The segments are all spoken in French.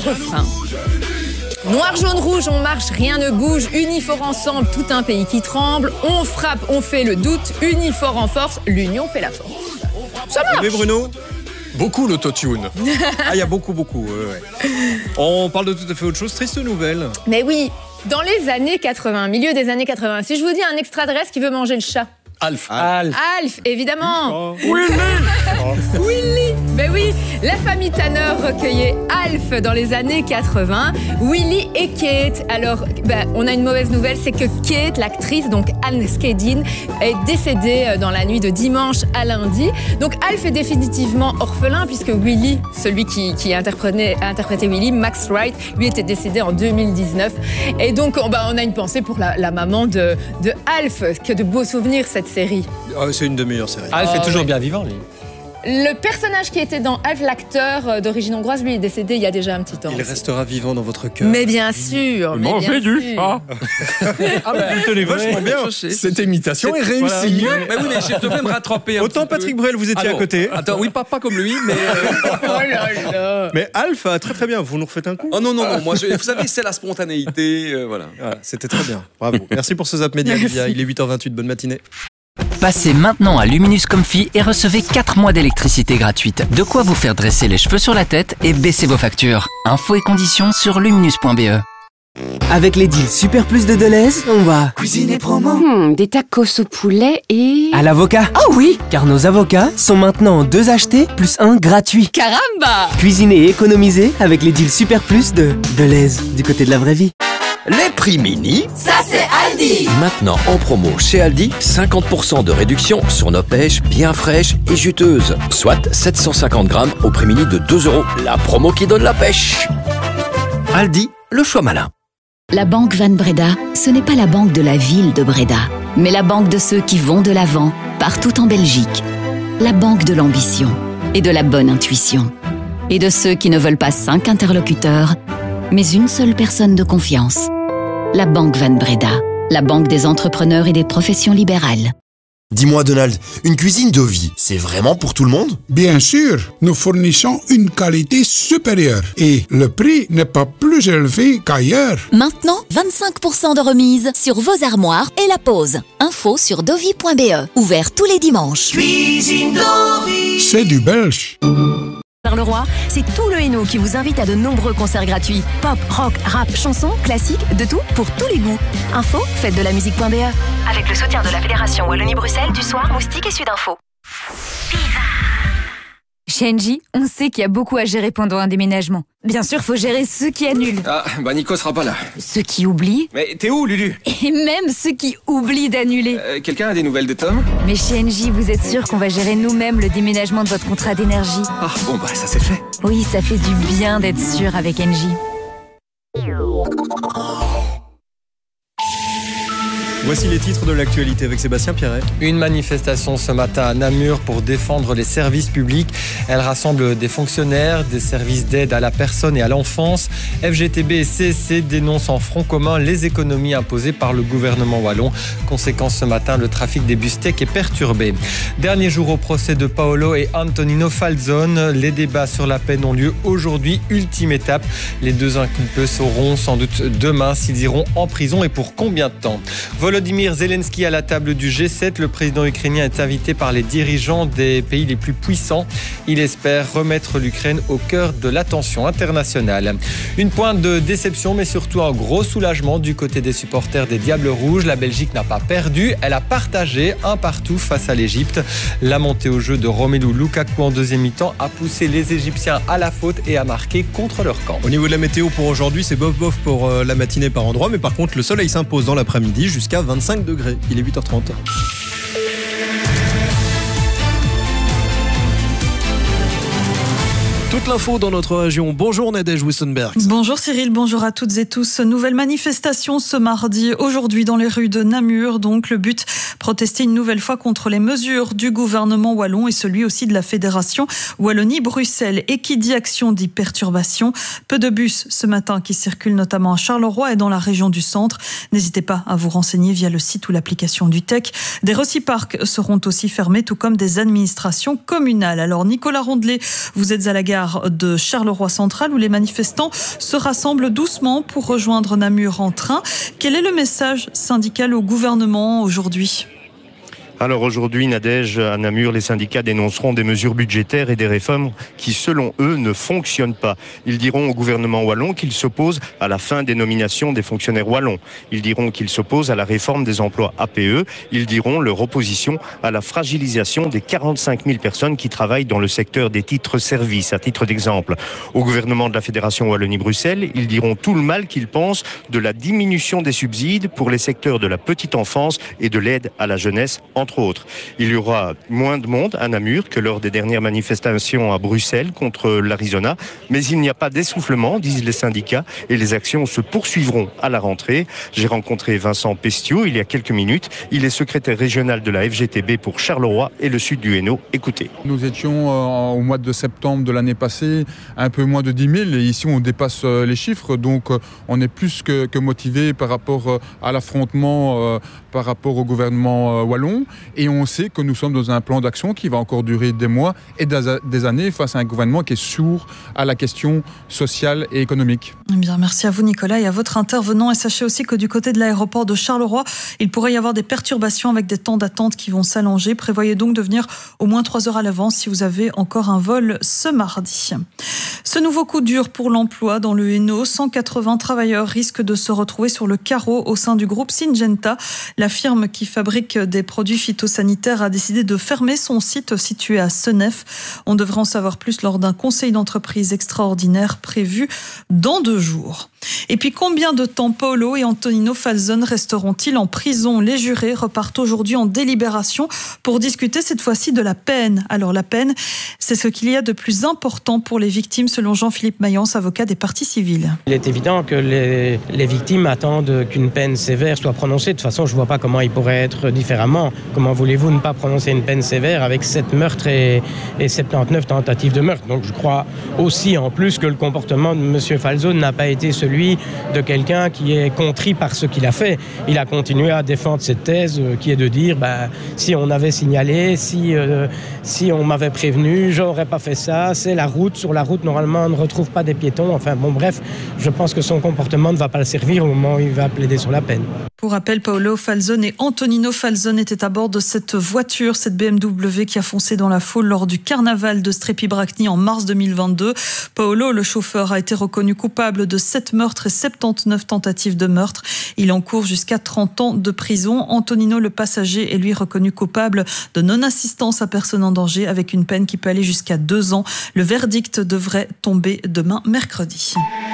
refrain. Noir, jaune, rouge, on marche, rien ne bouge, unis fort ensemble, tout un pays qui tremble, on frappe, on fait le doute, unis fort en force, l'union fait la force. Ça marche. Mais Bruno, Beaucoup l'autotune. il y a beaucoup. Ouais. On parle de tout à fait autre chose. Triste nouvelle. Mais oui, dans les années 80, milieu des années 80, si je vous dis un extraterrestre qui veut manger le chat. Alf. Alf, évidemment. Willy. Ben oui, la famille Tanner recueillait Alf dans les années 80, Willy et Kate. Alors, on a une mauvaise nouvelle, c'est que Kate, l'actrice, donc Anne Skedin, est décédée dans la nuit de dimanche à lundi. Donc Alf est définitivement orphelin puisque Willy, celui qui interprétait Willy, Max Wright, lui était décédé en 2019. Et donc, on a une pensée pour la maman de Alf. Que de beaux souvenirs, cette série. C'est une des meilleures séries. Alf est toujours bien vivant, lui. Le personnage qui était dans Alf, l'acteur d'origine hongroise, lui est décédé il y a déjà un petit temps. Il restera vivant dans votre cœur. Mais bien sûr. Mangez du chat. Vous tenez vachement bien. Cette imitation est réussie. Voilà. Mais oui, mais je devrais me rattraper. Autant Patrick Bruel, vous étiez à côté. Attends, oui, pas comme lui, mais. Oh là là. Mais Alf, très bien. Vous nous refaites un coup. Oh non, moi, vous savez, c'est la spontanéité, voilà. C'était très bien. Bravo. Merci pour ce Zap Média, Lydia. Il est 8h28. Bonne matinée. Passez maintenant à Luminus Comfy et recevez 4 mois d'électricité gratuite. De quoi vous faire dresser les cheveux sur la tête et baisser vos factures. Infos et conditions sur luminus.be. Avec les deals Super Plus de Deleuze, on va cuisiner promo. Des tacos au poulet et... à l'avocat. Oh oui. Car nos avocats sont maintenant 2 achetés plus 1 gratuit. Caramba. Cuisiner et économiser avec les deals Super Plus de Deleuze, du côté de la vraie vie. Les prix mini, Ça c'est Aldi. maintenant en promo chez Aldi, 50% de réduction sur nos pêches bien fraîches et juteuses. Soit 750 grammes au prix mini de 2 €. La promo qui donne la pêche. Aldi, le choix malin. La banque Van Breda, ce n'est pas la banque de la ville de Breda, mais la banque de ceux qui vont de l'avant, partout en Belgique. La banque de l'ambition et de la bonne intuition. Et de ceux qui ne veulent pas 5 interlocuteurs, mais une seule personne de confiance. La banque Van Breda, la banque des entrepreneurs et des professions libérales. Dis-moi Donald, une cuisine Dovi, c'est vraiment pour tout le monde? Bien sûr, nous fournissons une qualité supérieure et le prix n'est pas plus élevé qu'ailleurs. Maintenant, 25% de remise sur vos armoires et la pose. Info sur dovi.be. Ouvert tous les dimanches. Cuisine Dovi. C'est du belge. Charleroi, c'est tout le Hainaut qui vous invite à de nombreux concerts gratuits. Pop, rock, rap, chansons, classiques, de tout pour tous les goûts. Info, faites de la musique.be. Avec le soutien de la Fédération Wallonie-Bruxelles, du Soir, Moustique et Sudinfo. Chez Engie, on sait qu'il y a beaucoup à gérer pendant un déménagement. Bien sûr, faut gérer ceux qui annulent. Nico sera pas là. Ceux qui oublient. Mais t'es où, Lulu? Et même ceux qui oublient d'annuler. Quelqu'un a des nouvelles de Tom? Mais chez Engie, vous êtes sûr qu'on va gérer nous-mêmes le déménagement de votre contrat d'énergie? Ça c'est fait. Oui, ça fait du bien d'être sûr avec Engie. Voici les titres de l'actualité avec Sébastien Pierret. Une manifestation ce matin à Namur pour défendre les services publics. Elle rassemble des fonctionnaires, des services d'aide à la personne et à l'enfance. FGTB et CSC dénoncent en front commun les économies imposées par le gouvernement wallon. Conséquence ce matin, le trafic des bus tech est perturbé. Dernier jour au procès de Paolo et Antonino Falzone. Les débats sur la peine ont lieu aujourd'hui. Ultime étape. Les 2 inculpés sauront sans doute demain s'ils iront en prison et pour combien de temps. Volodymyr Zelensky à la table du G7. Le président ukrainien est invité par les dirigeants des pays les plus puissants. Il espère remettre l'Ukraine au cœur de l'attention internationale. Une pointe de déception, mais surtout un gros soulagement du côté des supporters des Diables Rouges. La Belgique n'a pas perdu, elle a partagé un partout face à l'Égypte. La montée au jeu de Romelu Lukaku en deuxième mi-temps a poussé les Égyptiens à la faute et a marqué contre leur camp. Au niveau de la météo pour aujourd'hui, c'est bof pour la matinée par endroit, mais par contre le soleil s'impose dans l'après-midi jusqu'à 25 degrés. Il est 8h30. Toute l'info dans notre région. Bonjour Nadège Wissenberg. Bonjour Cyril, bonjour à toutes et tous. Nouvelle manifestation ce mardi, aujourd'hui dans les rues de Namur. Donc le but, protester une nouvelle fois contre les mesures du gouvernement wallon et celui aussi de la Fédération Wallonie-Bruxelles. Et qui dit action dit perturbation. Peu de bus ce matin qui circulent notamment à Charleroi et dans la région du centre. N'hésitez pas à vous renseigner via le site ou l'application du TEC. Des reciparcs seront aussi fermés, tout comme des administrations communales. Alors Nicolas Rondelet, vous êtes à la gare gare de Charleroi Centrale où les manifestants se rassemblent doucement pour rejoindre Namur en train. Quel est le message syndical au gouvernement aujourd'hui ? Alors aujourd'hui, Nadège, à Namur, les syndicats dénonceront des mesures budgétaires et des réformes qui, selon eux, ne fonctionnent pas. Ils diront au gouvernement wallon qu'ils s'opposent à la fin des nominations des fonctionnaires wallons. Ils diront qu'ils s'opposent à la réforme des emplois APE. Ils diront leur opposition à la fragilisation des 45 000 personnes qui travaillent dans le secteur des titres-services, à titre d'exemple. Au gouvernement de la Fédération Wallonie-Bruxelles, ils diront tout le mal qu'ils pensent de la diminution des subsides pour les secteurs de la petite enfance et de l'aide à la jeunesse, entre autres. Il y aura moins de monde à Namur que lors des dernières manifestations à Bruxelles contre l'Arizona, mais il n'y a pas d'essoufflement, disent les syndicats, et les actions se poursuivront à la rentrée. J'ai rencontré Vincent Pestiot il y a quelques minutes. Il est secrétaire régional de la FGTB pour Charleroi et le sud du Hainaut. Écoutez. Nous étions au mois de septembre de l'année passée un peu moins de 10 000 et ici on dépasse les chiffres, donc on est plus que motivé par rapport à l'affrontement par rapport au gouvernement wallon. Et on sait que nous sommes dans un plan d'action qui va encore durer des mois et des années face à un gouvernement qui est sourd à la question sociale et économique. Eh bien, merci à vous Nicolas et à votre intervenant. Et sachez aussi que du côté de l'aéroport de Charleroi, il pourrait y avoir des perturbations avec des temps d'attente qui vont s'allonger. Prévoyez donc de venir au moins 3 heures à l'avance si vous avez encore un vol ce mardi. Ce nouveau coup dur pour l'emploi dans le Hainaut, 180 travailleurs risquent de se retrouver sur le carreau au sein du groupe Syngenta. La firme qui fabrique des produits phytosanitaire a décidé de fermer son site situé à Senef. On devrait en savoir plus lors d'un conseil d'entreprise extraordinaire prévu dans 2 jours. Et puis combien de temps Paolo et Antonino Falzon resteront-ils en prison ? Les jurés repartent aujourd'hui en délibération pour discuter cette fois-ci de la peine. Alors la peine, c'est ce qu'il y a de plus important pour les victimes selon Jean-Philippe Mayence, avocat des parties civiles. Il est évident que les victimes attendent qu'une peine sévère soit prononcée. De toute façon, je ne vois pas comment il pourrait être différemment. Comment voulez-vous ne pas prononcer une peine sévère avec 7 meurtres et 79 tentatives de meurtre ? Donc je crois aussi en plus que le comportement de M. Falzon n'a pas été celui de quelqu'un qui est contrit par ce qu'il a fait. Il a continué à défendre cette thèse qui est de dire si on avait signalé, si on m'avait prévenu, j'aurais pas fait ça, c'est la route. Sur la route, normalement, on ne retrouve pas des piétons. Enfin bon, bref, je pense que son comportement ne va pas le servir au moment où il va plaider sur la peine. Pour rappel, Paolo Falzon et Antonino Falzon étaient à bord de cette voiture, cette BMW qui a foncé dans la foule lors du carnaval de Strépy-Bracny en mars 2022. Paolo, le chauffeur, a été reconnu coupable de 7 meurtres et 79 tentatives de meurtre. Il encourt jusqu'à 30 ans de prison. Antonino, le passager, est lui reconnu coupable de non-assistance à personne en danger avec une peine qui peut aller jusqu'à 2 ans. Le verdict devrait tomber demain, mercredi.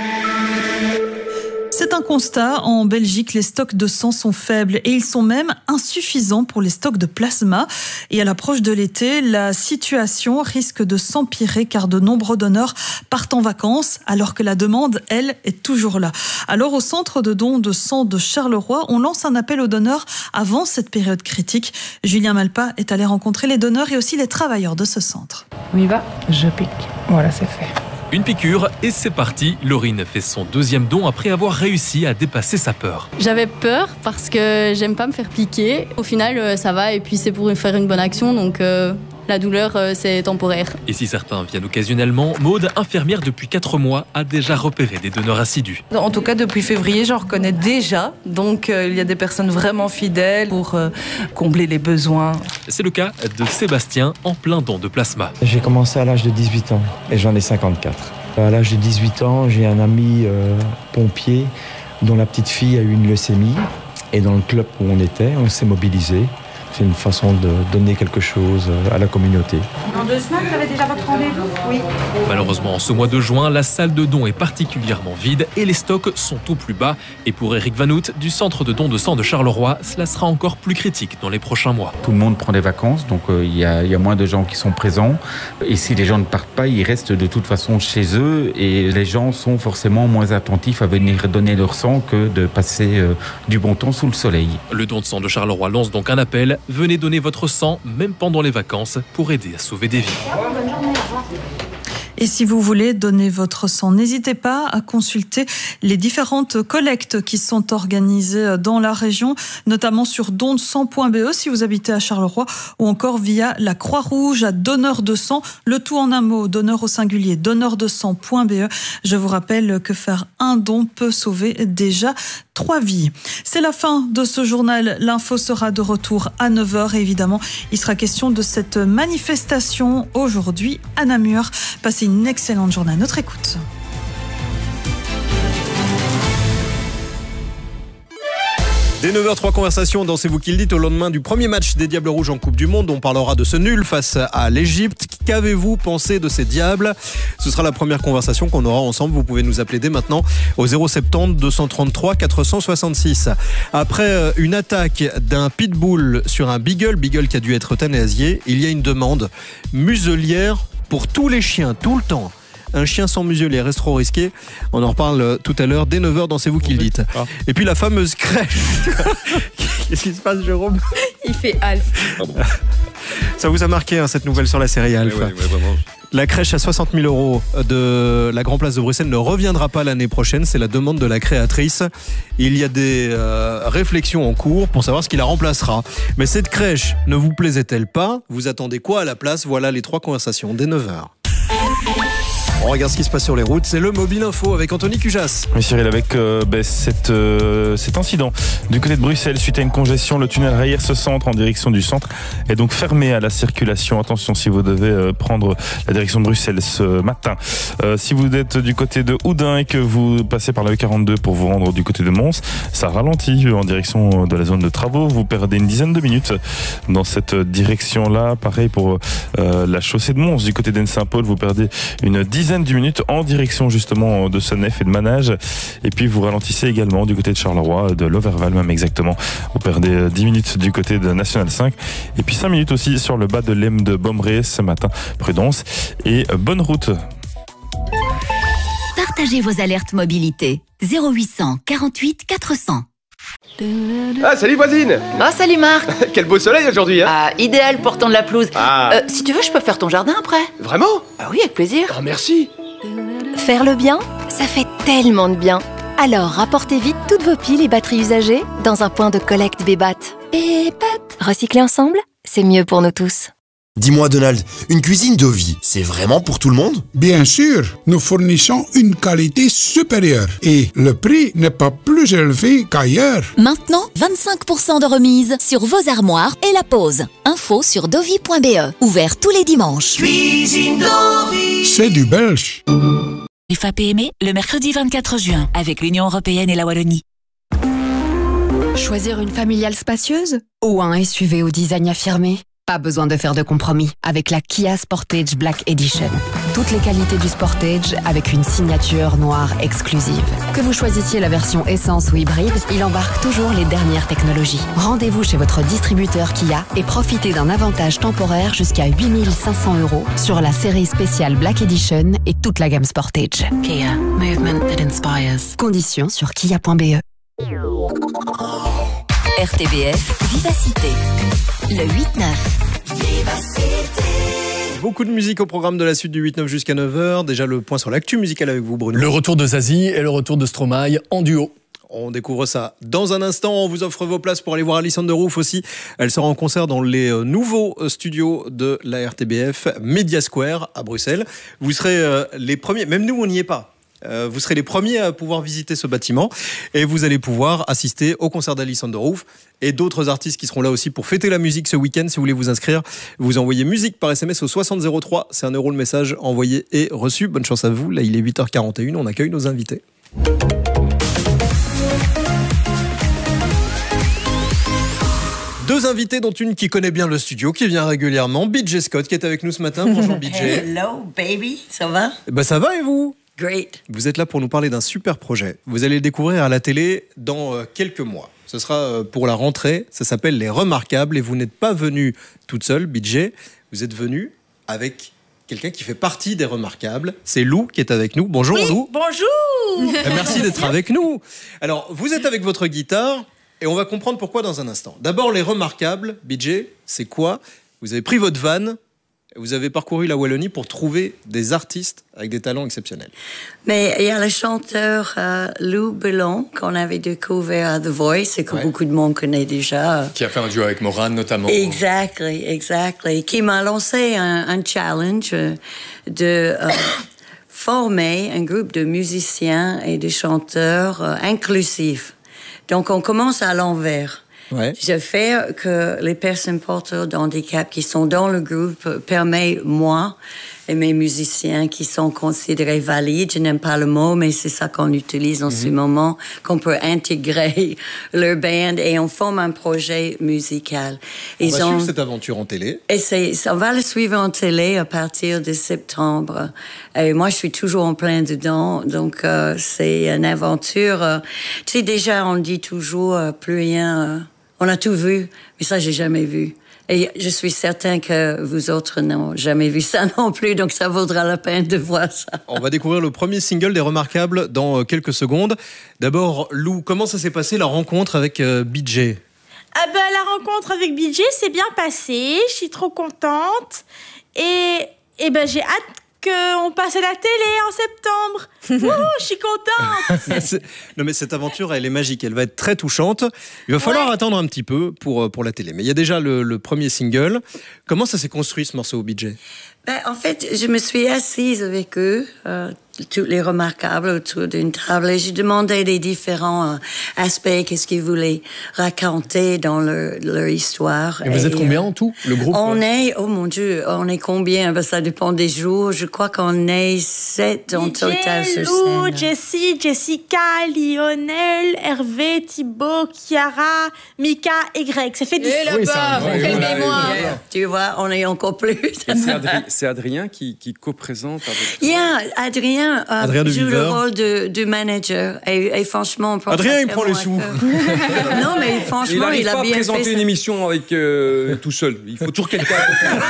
C'est un constat. En Belgique, les stocks de sang sont faibles et ils sont même insuffisants pour les stocks de plasma. Et à l'approche de l'été, la situation risque de s'empirer car de nombreux donneurs partent en vacances alors que la demande, elle, est toujours là. Alors, au centre de dons de sang de Charleroi, on lance un appel aux donneurs avant cette période critique. Julien Malpa est allé rencontrer les donneurs et aussi les travailleurs de ce centre. On y va ? Je pique. Voilà, c'est fait. Une piqûre et c'est parti. Laurine fait son 2e don après avoir réussi à dépasser sa peur. J'avais peur parce que j'aime pas me faire piquer. Au final, ça va et puis c'est pour faire une bonne action, donc la douleur, c'est temporaire. Et si certains viennent occasionnellement, Maude, infirmière depuis 4 mois, a déjà repéré des donneurs assidus. En tout cas, depuis février, j'en reconnais déjà. Donc, il y a des personnes vraiment fidèles pour combler les besoins. C'est le cas de Sébastien, en plein don de plasma. J'ai commencé à l'âge de 18 ans et j'en ai 54. À l'âge de 18 ans, j'ai un ami pompier dont la petite fille a eu une leucémie. Et dans le club où on était, on s'est mobilisé. C'est une façon de donner quelque chose à la communauté. Dans 2 semaines, vous avez déjà votre rendez-vous ? Oui. Malheureusement, en ce mois de juin, la salle de don est particulièrement vide et les stocks sont au plus bas. Et pour Eric Vanout, du centre de don de sang de Charleroi, cela sera encore plus critique dans les prochains mois. Tout le monde prend des vacances, donc il y a moins de gens qui sont présents. Et si les gens ne partent pas, ils restent de toute façon chez eux et les gens sont forcément moins attentifs à venir donner leur sang que de passer du bon temps sous le soleil. Le don de sang de Charleroi lance donc un appel. Venez donner votre sang, même pendant les vacances, pour aider à sauver des vies. Et si vous voulez donner votre sang, n'hésitez pas à consulter les différentes collectes qui sont organisées dans la région, notamment sur donsang.be si vous habitez à Charleroi, ou encore via la Croix-Rouge à Donneur de sang, le tout en un mot, donneur au singulier, donneurdesang.be. Je vous rappelle que faire un don peut sauver déjà 3 vies. C'est la fin de ce journal. L'info sera de retour à 9h et évidemment, il sera question de cette manifestation aujourd'hui à Namur. Passez une excellente journée à notre écoute. Dès 9h03, conversation dans C'est vous qui le dites au lendemain du premier match des Diables Rouges en Coupe du Monde. On parlera de ce nul face à l'Égypte. Qu'avez-vous pensé de ces Diables ? Ce sera la première conversation qu'on aura ensemble. Vous pouvez nous appeler dès maintenant au 070 233 466. Après une attaque d'un pitbull sur un beagle qui a dû être euthanasié, il y a une demande muselière pour tous les chiens, tout le temps. Un chien sans muselier reste trop risqué. On en reparle tout à l'heure dès 9h dans C'est vous qui le dites. Et puis la fameuse crèche. Qu'est-ce qui se passe, Jérôme ? Il fait Alf. Ça vous a marqué cette nouvelle sur la série Alf. Ouais, vraiment. La crèche à 60 000 € de la Grand Place de Bruxelles ne reviendra pas l'année prochaine. C'est la demande de la créatrice. Il y a des réflexions en cours pour savoir ce qui la remplacera. Mais cette crèche ne vous plaisait-elle pas ? Vous attendez quoi à la place ? Voilà les 3 conversations dès 9h. On regarde ce qui se passe sur les routes, c'est le Mobile Info avec Anthony Cujas. Oui Cyril, avec cet incident du côté de Bruxelles suite à une congestion, le tunnel Reyers Centre en direction du centre est donc fermé à la circulation. Attention si vous devez prendre la direction de Bruxelles ce matin. Si vous êtes du côté de Houdin et que vous passez par la E42 pour vous rendre du côté de Mons, ça ralentit en direction de la zone de travaux. Vous perdez une dizaine de minutes dans cette direction-là. Pareil pour la chaussée de Mons du côté d'Aisne-Saint-Paul, vous perdez une dizaine de minutes en direction justement de Senef et de Manage. Et puis vous ralentissez également du côté de Charleroi, de l'Overval même exactement. Vous perdez 10 minutes du côté de National 5 et puis 5 minutes aussi sur le bas de l'Em de Bombré ce matin. Prudence et bonne route. Partagez vos alertes mobilité. 0800 48 400. Ah, salut voisine! Oh, salut Marc! Quel beau soleil aujourd'hui, hein? Ah, idéal pour tondre la pelouse. Ah. Si tu veux, je peux faire ton jardin après. Vraiment? Ah oui, avec plaisir. Oh, merci! Faire le bien, ça fait tellement de bien. Alors, rapportez vite toutes vos piles et batteries usagées dans un point de collecte Bébat. Bébat. Recycler ensemble, c'est mieux pour nous tous. Dis-moi Donald, une cuisine de vie, c'est vraiment pour tout le monde ? Bien sûr, nous fournissons une qualité supérieure et le prix n'est pas plus élevé qu'ailleurs. Maintenant, 25% de remise sur vos armoires et la pose. Info sur dovi.be. Ouvert tous les dimanches. Cuisine Dovi. C'est du belge. FAPME, le mercredi 24 juin, avec l'Union Européenne et la Wallonie. Choisir une familiale spacieuse ou un SUV au design affirmé ? Pas besoin de faire de compromis avec la Kia Sportage Black Edition. Toutes les qualités du Sportage avec une signature noire exclusive. Que vous choisissiez la version essence ou hybride, il embarque toujours les dernières technologies. Rendez-vous chez votre distributeur Kia et profitez d'un avantage temporaire jusqu'à 8 500 € sur la série spéciale Black Edition et toute la gamme Sportage. Kia, movement that inspires. Conditions sur kia.be. RTBF Vivacité. Le 8-9. Beaucoup de musique au programme de la suite du 8-9 jusqu'à 9h. Déjà le point sur l'actu musicale avec vous, Bruno. Le retour de Zazie et le retour de Stromae en duo. On découvre ça dans un instant. On vous offre vos places pour aller voir Alison Derouf aussi. Elle sera en concert dans les nouveaux studios de la RTBF, Media Square à Bruxelles. Vous serez les premiers, même nous on n'y est pas. Vous serez les premiers à pouvoir visiter ce bâtiment et vous allez pouvoir assister au concert d'Alison Derouf et d'autres artistes qui seront là aussi pour fêter la musique ce week-end. Si vous voulez vous inscrire, vous envoyez musique par SMS au 6003. C'est 1 € le message envoyé et reçu. Bonne chance à vous. Là, il est 8h41. On accueille nos invités. Deux invités, dont une qui connaît bien le studio, qui vient régulièrement. BJ Scott qui est avec nous ce matin. Bonjour BJ. Hello baby, ça va? Ça va et vous? Great. Vous êtes là pour nous parler d'un super projet. Vous allez le découvrir à la télé dans quelques mois. Ce sera pour la rentrée. Ça s'appelle Les Remarquables. Et vous n'êtes pas venu toute seule, BJ. Vous êtes venu avec quelqu'un qui fait partie des Remarquables. C'est Lou qui est avec nous. Bonjour oui, Lou. Bonjour. Merci d'être avec nous. Alors, vous êtes avec votre guitare et on va comprendre pourquoi dans un instant. D'abord, Les Remarquables, BJ, c'est quoi? Vous avez pris votre van Vous avez parcouru la Wallonie pour trouver des artistes avec des talents exceptionnels. Mais il y a le chanteur Lou Bellon qu'on avait découvert à The Voice et que beaucoup de monde connaît déjà. Qui a fait un duo avec Moran notamment. Exactly. Qui m'a lancé un challenge de former un groupe de musiciens et de chanteurs inclusifs. Donc on commence à l'envers. Ouais. Je fais que les personnes porteurs d'handicap qui sont dans le groupe permettent moi et mes musiciens qui sont considérés valides, je n'aime pas le mot, mais c'est ça qu'on utilise en ce moment, qu'on peut intégrer leur band et on forme un projet musical. On va suivre cette aventure en télé. Et on va le suivre en télé à partir de septembre. Et moi, je suis toujours en plein dedans, donc c'est une aventure. Tu sais, déjà, on dit toujours plus rien. On a tout vu, mais ça, j'ai jamais vu. Et je suis certain que vous autres n'avez jamais vu ça non plus, donc ça vaudra la peine de voir ça. On va découvrir le premier single des Remarquables dans quelques secondes. D'abord, Lou, comment ça s'est passé la rencontre avec BJ ? La rencontre avec BJ s'est bien passée, je suis trop contente. Et j'ai hâte qu'on passe à la télé en septembre. Wouhou, je suis contente. Non mais cette aventure, elle est magique, elle va être très touchante. Il va falloir attendre un petit peu pour la télé. Mais il y a déjà le premier single. Comment ça s'est construit ce morceau, BJ ? En fait, je me suis assise avec eux, tous les Remarquables autour d'une table, et j'ai demandé des différents aspects, qu'est-ce qu'ils voulaient raconter dans leur histoire. Et vous êtes combien en tout, le groupe ? On est, oh mon Dieu, on est combien ? Ça dépend des jours. Je crois qu'on est 7 en total sur scène. Jessie, Jessica, Lionel, Hervé, Thibaut, Chiara, Mika et Greg. Ça fait 10. Quelle mémoire. Tu vois, on est encore plus. C'est Adrien qui co-présente avec... Adrien joue le rôle de manager. Et franchement... Adrien, il prend les sous. Non, mais franchement, il a bien fait... Il n'arrive pas à présenter une émission avec tout seul. Il faut toujours quelqu'un.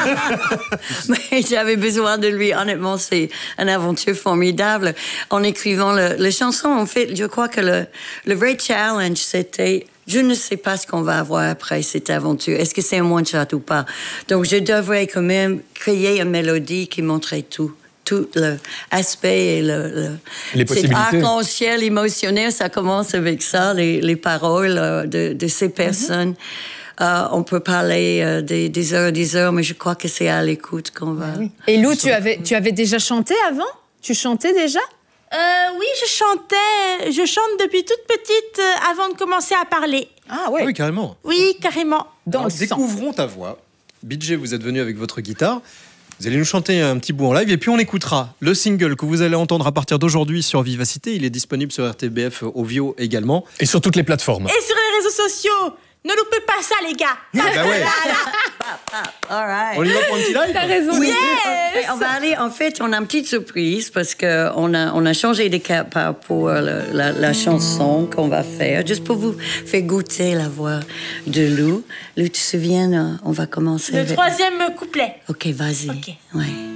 Mais j'avais besoin de lui. Honnêtement, c'est une aventure formidable. En écrivant la chanson, en fait, je crois que le vrai challenge, c'était... Je ne sais pas ce qu'on va avoir après cette aventure. Est-ce que c'est un one-shot ou pas? Donc, je devrais quand même créer une mélodie qui montrait tout l'aspect et les possibilités. Cet arc-en-ciel émotionnel, ça commence avec ça, les paroles de ces personnes. On peut parler des heures, mais je crois que c'est à l'écoute qu'on va... Oui. Et Lou, tu avais déjà chanté avant? Tu chantais déjà? Oui, je chante depuis toute petite avant de commencer à parler. Ah ouais. Oui, carrément. Oui, carrément. Découvrons ta voix. BJ, vous êtes venu avec votre guitare. Vous allez nous chanter un petit bout en live et puis on écoutera le single que vous allez entendre à partir d'aujourd'hui sur Vivacité. Il est disponible sur RTBF Ovio également. Et sur toutes les plateformes. Et sur les réseaux sociaux. Ne loupez pas ça, les gars. Ouais. All right. On y va pour un petit live? T'as raison. Yes. On va aller. En fait, on a une petite surprise parce que on a changé de cap pour la chanson qu'on va faire, juste pour vous faire goûter la voix de Lou. Lou, tu te souviens? On va commencer. Le troisième couplet. Ok, vas-y. Ok. Ouais.